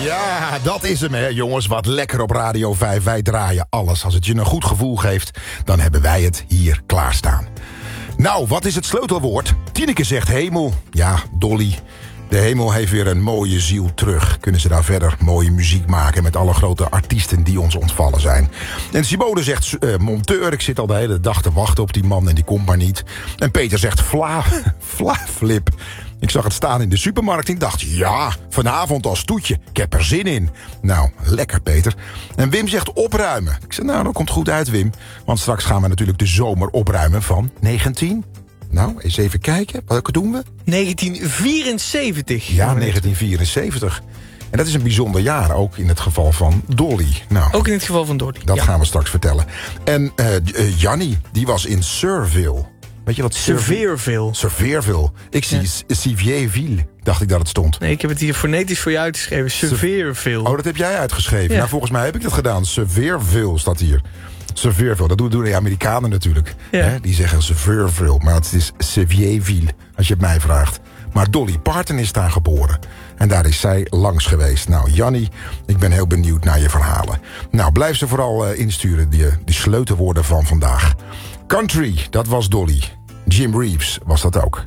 Ja, dat is hem, hè, jongens. Wat lekker op Radio 5. Wij draaien alles. Als het je een goed gevoel geeft, dan hebben wij het hier klaarstaan. Nou, wat is het sleutelwoord? Tineke zegt hemel. Ja, Dolly. De hemel heeft weer een mooie ziel terug. Kunnen ze daar verder mooie muziek maken met alle grote artiesten die ons ontvallen zijn. En Simone zegt monteur. Ik zit al de hele dag te wachten op die man en die komt maar niet. En Peter zegt flip. Ik zag het staan in de supermarkt en ik dacht, ja, vanavond als toetje. Ik heb er zin in. Nou, lekker Peter. En Wim zegt opruimen. Ik zeg, nou, dat komt goed uit Wim. Want straks gaan we natuurlijk de zomer opruimen van 19... Nou, eens even kijken. Welke doen we? 1974. Ja, 1974. En dat is een bijzonder jaar, ook in het geval van Dolly. Nou, ook in het geval van Dolly. Dat gaan we straks vertellen. En Jannie, die was in Surville. Weet je wat Surveerville. Ik zie Sivierville, dacht ik dat het stond. Nee, ik heb het hier fonetisch voor je uitgeschreven. Surveerville. Oh, dat heb jij uitgeschreven. Ja. Nou, volgens mij heb ik dat gedaan. Surveerville staat hier. Surveerville, dat doen de Amerikanen natuurlijk. Ja. Hè? Die zeggen Surveerville, maar het is Sevierville, als je het mij vraagt. Maar Dolly Parton is daar geboren. En daar is zij langs geweest. Nou, Jannie, ik ben heel benieuwd naar je verhalen. Nou, blijf ze vooral insturen, die sleutelwoorden van vandaag. Country, dat was Dolly. Jim Reeves was dat ook.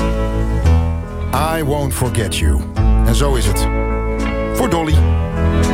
I won't forget you. En zo is het. Voor Dolly.